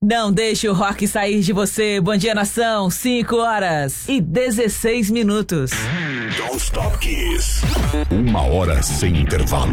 Não deixe o rock sair de você. Bom dia, nação. 5h16. Don't Stop Kiss. 1 hora sem intervalo.